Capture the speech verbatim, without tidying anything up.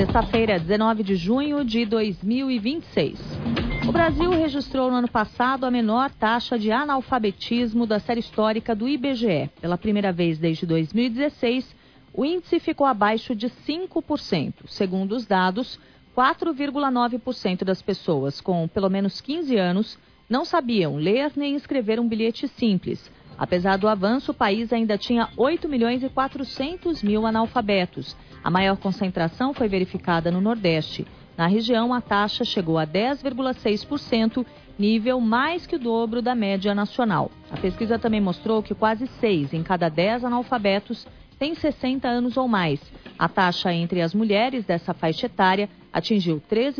Sexta-feira, dezenove de junho de dois mil e vinte e seis. O Brasil registrou no ano passado a menor taxa de analfabetismo da série histórica do I B G E. Pela primeira vez desde dois mil e dezesseis, o índice ficou abaixo de cinco por cento. Segundo os dados, quatro vírgula nove por cento das pessoas com pelo menos quinze anos não sabiam ler nem escrever um bilhete simples. Apesar do avanço, o país ainda tinha oito milhões e quatrocentos mil analfabetos. A maior concentração foi verificada no Nordeste. Na região, a taxa chegou a dez vírgula seis por cento, nível mais que o dobro da média nacional. A pesquisa também mostrou que quase seis em cada dez analfabetos têm sessenta anos ou mais. A taxa entre as mulheres dessa faixa etária atingiu treze